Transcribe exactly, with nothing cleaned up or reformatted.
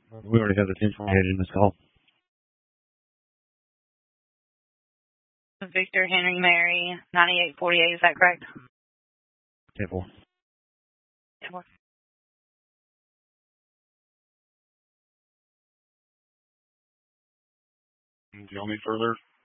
We already have the ten twenty-eight in this call. Victor Henry Mary, ninety-eight forty-eight, is that correct? ten four. ten four. Do y'all need further